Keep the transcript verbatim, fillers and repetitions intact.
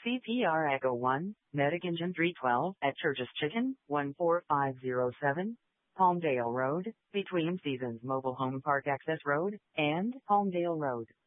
C P R Echo one, Medic Engine three twelve at Church's Chicken, one four five zero seven, Palmdale Road, between Seasons Mobile Home Park Access Road and Palmdale Road.